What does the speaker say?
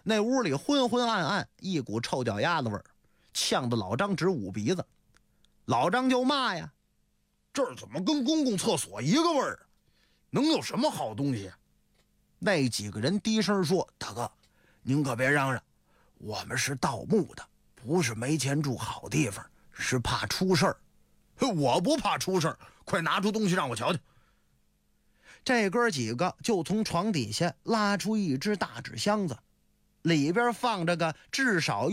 那屋里昏昏暗暗，一股臭脚丫子味儿，呛得老张直捂鼻子。老张就骂呀：“ 这儿怎么跟公共厕所一个味儿？能有什么好东西？” 那几个人低声说：“大哥，您可别嚷嚷，我们是盗墓的，不是没钱住好地方，是怕出事儿。” 我不怕出事儿，快拿出东西让我瞧瞧。 这哥几个就从床底下拉出一只大纸箱子，里边放着个至少